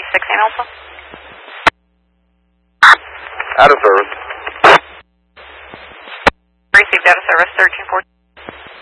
6 Alpha. Out of service. Received out of service, 1314.